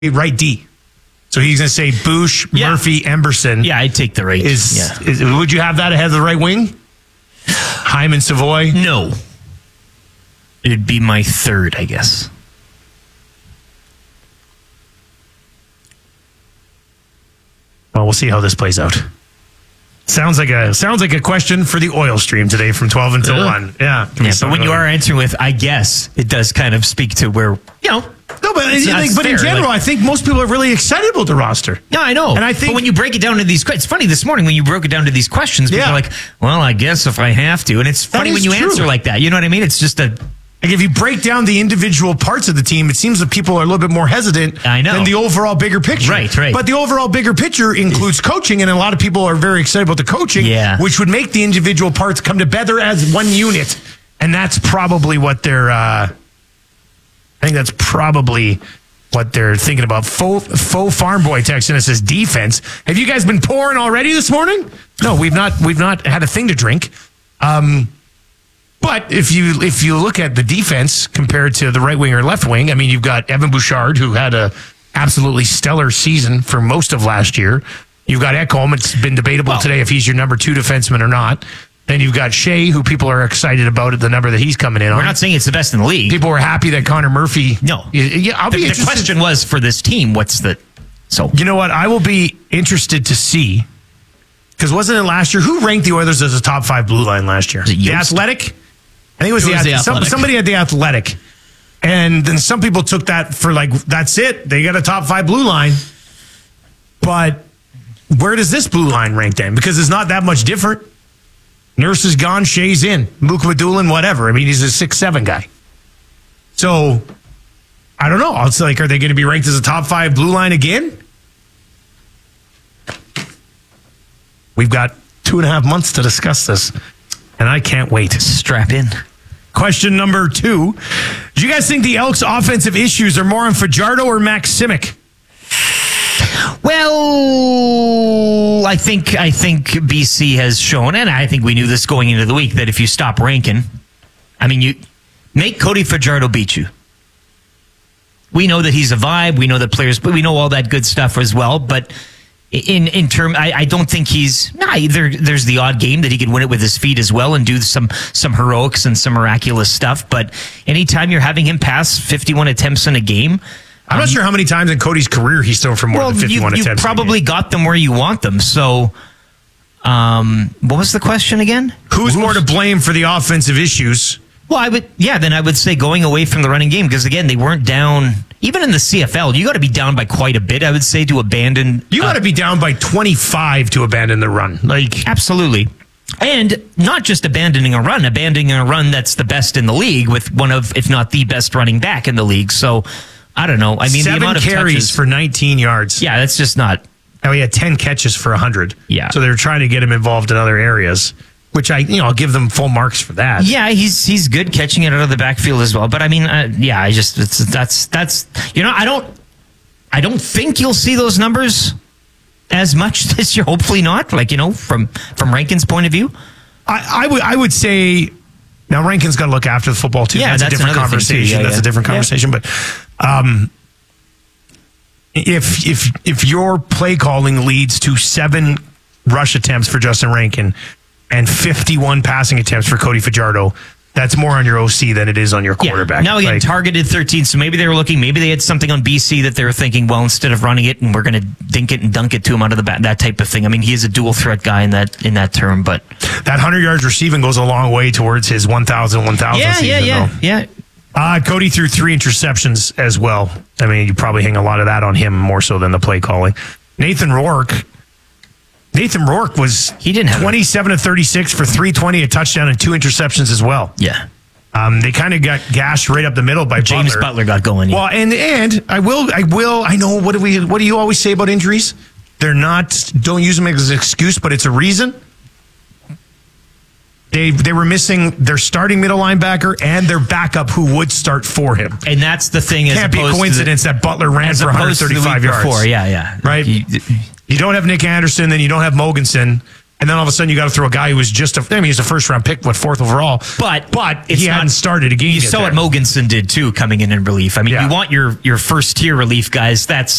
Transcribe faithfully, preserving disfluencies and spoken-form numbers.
right D. So he's going to say Boosh, yeah. Murphy, Emberson. Yeah, I'd take the right. Is, yeah. is would you have that ahead of the right wing? Hyman, Savoy? No. It'd be my third, I guess. Well, we'll see how this plays out. Sounds like a sounds like a question for the oil stream today from twelve until uh, one. Yeah. Yeah, but when you are answering with I guess, it does kind of speak to where, you know. No, but, like, but in general, like, I think most people are really excited about the roster. Yeah, I know. And I think, but when you break it down to these questions, it's funny this morning when you broke it down to these questions, people yeah. are like, well, I guess if I have to. And it's funny when you true. answer like that. You know what I mean? It's just a... Like if you break down the individual parts of the team, it seems that people are a little bit more hesitant I know. than the overall bigger picture. Right, right. But the overall bigger picture includes coaching, and a lot of people are very excited about the coaching, yeah. which would make the individual parts come together as one unit. And that's probably what they're, uh, I think that's probably what they're thinking about. Faux, faux farm boy texting us says defense. Have you guys been pouring already this morning? No, we've not, we've not had a thing to drink. Um, But if you if you look at the defense compared to the right wing or left wing, I mean, you've got Evan Bouchard, who had a absolutely stellar season for most of last year. You've got Ekholm. It's been debatable well, today if he's your number two defenseman or not. Then you've got Shea, who people are excited about the number that he's coming in We're on. We're not saying it's the best in the league. People were happy that Connor Murphy. No. Yeah, I'll be the, the question was for this team, what's the... So You know what? I will be interested to see, because wasn't it last year? Who ranked the Oilers as a top five blue line last year? The Athletic? I think it was, it the, was the some, somebody at the Athletic. And then some people took that for like, that's it. They got a top five blue line. But where does this blue line rank then? Because it's not that much different. Nurse is gone, Shea's in. Mook Madulin, whatever. I mean, he's a six seven guy. So, I don't know. It's like, are they going to be ranked as a top five blue line again? We've got two and a half months to discuss this. And I can't wait. Strap in. Question number two. Do you guys think the Elks' offensive issues are more on Fajardo or Max Simic? Well, I think I think B C has shown, and I think we knew this going into the week, that if you stop Rankin, I mean, you make Cody Fajardo beat you. We know that he's a vibe. We know that players, but we know all that good stuff as well. But in in term, I, I don't think he's. Nah, there, there's the odd game that he could win it with his feet as well and do some some heroics and some miraculous stuff. But anytime you're having him pass fifty-one attempts in a game. I'm not um, sure how many times in Cody's career he's thrown for more well, than fifty-one you, attempts. You probably got them where you want them. So, um, what was the question again? Who's, Who's more to blame for the offensive issues? Well, I would, yeah, then I would say going away from the running game, because again, they weren't down. Even in the C F L, you got to be down by quite a bit, I would say, to abandon. You got to uh, be down by twenty-five to abandon the run. Like absolutely. And not just abandoning a run, abandoning a run that's the best in the league with one of, if not the best running back in the league. So, I don't know. I mean, Seven the amount of carries touches, for nineteen yards. Yeah, that's just not. Now he had ten catches for one hundred. Yeah. So they're trying to get him involved in other areas, which I, you know, I'll give them full marks for that. Yeah, he's he's good catching it out of the backfield as well. But I mean, uh, yeah, I just it's, that's that's you know, I don't I don't think you'll see those numbers as much this year. Hopefully not. Like, you know, from from Rankin's point of view, I, I would I would say. Now, Rankin's got to look after the football, too. Yeah, that's, that's a different conversation. Yeah, that's yeah. a different conversation. Yeah. But um, if if if your play calling leads to seven rush attempts for Justin Rankin and fifty-one passing attempts for Cody Fajardo, that's more on your O C than it is on your quarterback. Yeah. Now, again, like, targeted thirteen, so maybe they were looking, maybe they had something on B C that they were thinking, well, instead of running it, and we're going to dink it and dunk it to him out of the bat, that type of thing. I mean, he is a dual threat guy in that in that term, but that one hundred yards receiving goes a long way towards his one thousand, one thousand yeah, season, yeah, yeah, though. yeah. Uh, Cody threw three interceptions as well. I mean, you probably hang a lot of that on him more so than the play calling. Nathan Rourke. Nathan Rourke was he didn't have twenty-seven of thirty-six for three twenty, a touchdown, and two interceptions as well. Yeah. Um, they kind of got gashed right up the middle by James Butler. Butler got going. Yeah. Well, and and I will, I will, I know. What do we? What do you always say about injuries? They're not. Don't use them as an excuse, but it's a reason. They they were missing their starting middle linebacker and their backup who would start for him. And that's the thing. Can't be a coincidence that Butler ran for one hundred thirty-five yards. Before. Yeah, yeah. Right. You, you don't have Nick Anderson, then you don't have Mogensen, And then all of a sudden, you got to throw a guy who was just a, I mean, he's a first round pick, what, fourth overall. But but it's he not- hadn't started a game You yet saw there. what Mogensen did too, coming in in relief. I mean, Yeah. you want your your first tier relief guys. That's